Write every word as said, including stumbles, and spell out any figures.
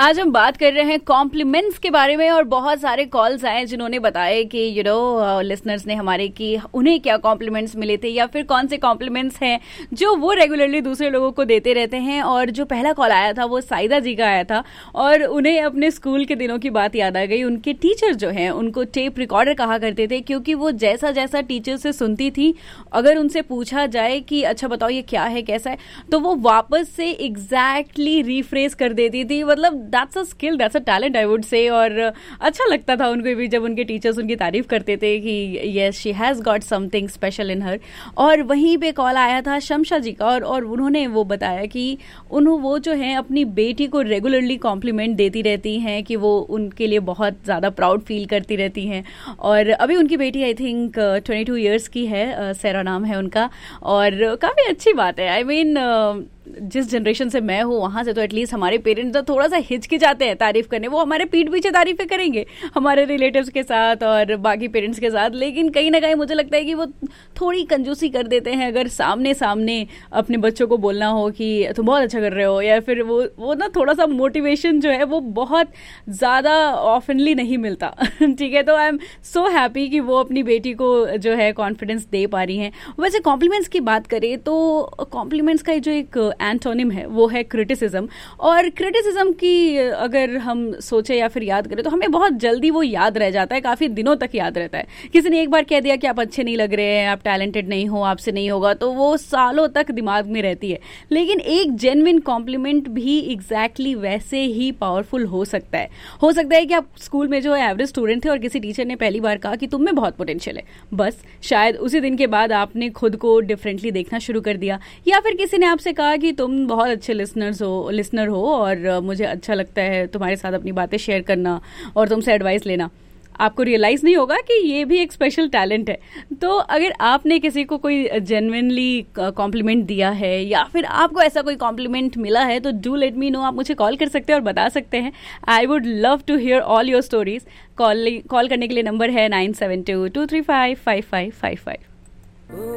आज हम बात कर रहे हैं कॉम्प्लीमेंट्स के बारे में और बहुत सारे कॉल्स आए जिन्होंने बताया कि यू नो लिसनर्स ने हमारे कि उन्हें क्या कॉम्प्लीमेंट्स मिले थे या फिर कौन से कॉम्प्लीमेंट्स हैं जो वो रेगुलरली दूसरे लोगों को देते रहते हैं। और जो पहला कॉल आया था वो साइदा जी का आया था और उन्हें अपने स्कूल के दिनों की बात याद आ गई। उनके टीचर जो हैं उनको टेप रिकॉर्डर कहा करते थे क्योंकि वो जैसा जैसा टीचर से सुनती थी, अगर उनसे पूछा जाए कि अच्छा बताओ ये क्या है कैसा है, तो वो वापस से एग्जैक्टली रिफ्रेस कर देती थी। मतलब that's a skill, that's a talent I would say. और अच्छा लगता था उनको भी जब उनके टीचर्स उनकी तारीफ करते थे कि yes she has got something special in हर। और वहीं पे कॉल आया था शमशा जी का और, और उन्होंने वो बताया कि उन्होंने वो जो है अपनी बेटी को रेगुलरली कॉम्प्लीमेंट देती रहती हैं कि वो उनके लिए बहुत ज़्यादा प्राउड फील करती रहती हैं। और अभी उनकी बेटी I think twenty two years की है, सैरा नाम है उनका। और काफ़ी अच्छी बात है। आई I मीन mean, जिस जनरेशन से मैं हूँ वहाँ से तो एटलीस्ट हमारे पेरेंट्स तो थोड़ा सा हिचकिचाते हैं तारीफ करने। वो हमारे पीठ पीछे तारीफें करेंगे हमारे रिलेटिव्स के साथ और बाकी पेरेंट्स के साथ, लेकिन कहीं ना कहीं मुझे लगता है कि वो थोड़ी कंजूसी कर देते हैं अगर सामने सामने अपने बच्चों को बोलना हो कि तुम बहुत अच्छा कर रहे हो, या फिर वो वो ना थोड़ा सा मोटिवेशन जो है वो बहुत ज़्यादा ऑफनली नहीं मिलता। ठीक है, तो आई एम सो हैप्पी कि वो अपनी बेटी को जो है कॉन्फिडेंस दे पा रही हैं। वैसे कॉम्प्लीमेंट्स की बात करें तो कॉम्प्लीमेंट्स का जो एक एंटोनिम है वो है क्रिटिसिज्म। और क्रिटिसिज्म की अगर हम सोचे या फिर याद करें तो हमें बहुत जल्दी वो याद रह जाता है, काफ़ी दिनों तक याद रहता है। किसी ने एक बार कह दिया कि आप अच्छे नहीं लग रहे हैं, आप टैलेंटेड नहीं हो, आपसे नहीं होगा, तो वो सालों तक दिमाग में रहती है। लेकिन एक जेन्युइन कॉम्प्लीमेंट भी एग्जैक्टली वैसे ही पावरफुल हो सकता है। हो सकता है कि आप स्कूल में जो एवरेज स्टूडेंट थे और किसी टीचर ने पहली बार कहा कि तुम में बहुत पोटेंशियल है, बस शायद उसी दिन के बाद आपने खुद को डिफरेंटली देखना शुरू कर दिया। या फिर किसी ने आपसे कहा कि तुम बहुत अच्छे लिसनर्स हो लिसनर हो और मुझे अच्छा लगता है तुम्हारे साथ अपनी बातें शेयर करना और तुमसे एडवाइस लेना। आपको रियलाइज़ नहीं होगा कि ये भी एक स्पेशल टैलेंट है। तो अगर आपने किसी को कोई जेन्युइनली कॉम्प्लीमेंट दिया है या फिर आपको ऐसा कोई कॉम्प्लीमेंट मिला है तो डू लेट मी नो। आप मुझे कॉल कर सकते हैं और बता सकते हैं। I would love to here all your stories. Call call करने के लिए नंबर है nine seven to to three five five five five five.